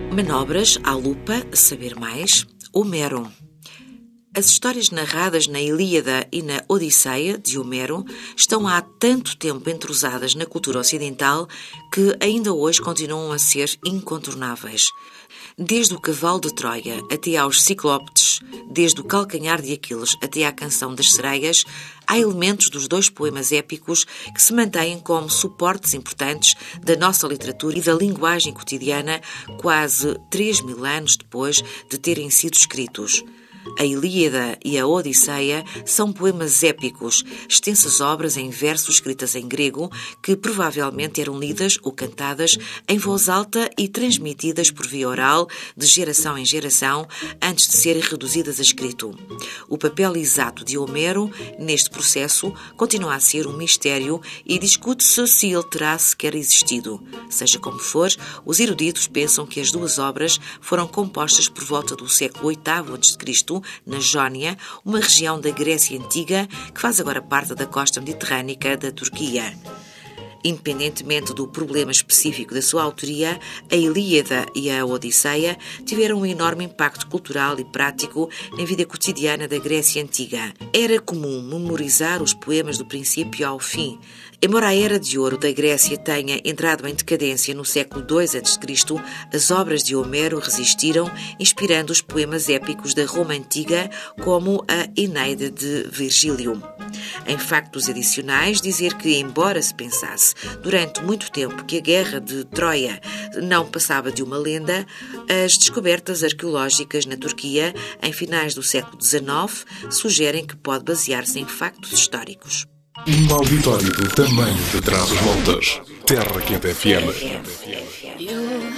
Manobras à lupa, saber mais, Homero. As histórias narradas na Ilíada e na Odisseia, de Homero, estão há tanto tempo entrosadas na cultura ocidental que ainda hoje continuam a ser incontornáveis. Desde o cavalo de Troia até aos ciclóptes, desde o calcanhar de Aquiles até à canção das sereias, há elementos dos dois poemas épicos que se mantêm como suportes importantes da nossa literatura e da linguagem cotidiana quase 3.000 anos depois de terem sido escritos. A Ilíada e a Odisseia são poemas épicos, extensas obras em versos escritas em grego que provavelmente eram lidas ou cantadas em voz alta e transmitidas por via oral de geração em geração antes de serem reduzidas a escrito. O papel exato de Homero neste processo continua a ser um mistério e discute-se se ele terá sequer existido. Seja como for, os eruditos pensam que as duas obras foram compostas por volta do século VIII a.C., na Jónia, uma região da Grécia Antiga que faz agora parte da costa mediterrânica da Turquia. Independentemente do problema específico da sua autoria, a Ilíada e a Odisseia tiveram um enorme impacto cultural e prático na vida cotidiana da Grécia Antiga. Era comum memorizar os poemas do princípio ao fim. Embora a Era de Ouro da Grécia tenha entrado em decadência no século II a.C., as obras de Homero resistiram, inspirando os poemas épicos da Roma Antiga, como a Eneida de Virgílio. Em factos adicionais, dizer que, embora se pensasse durante muito tempo que a Guerra de Troia não passava de uma lenda, as descobertas arqueológicas na Turquia, em finais do século XIX, sugerem que pode basear-se em factos históricos. Um auditório do tamanho de Trás-os-Montes. Terra Quente FM.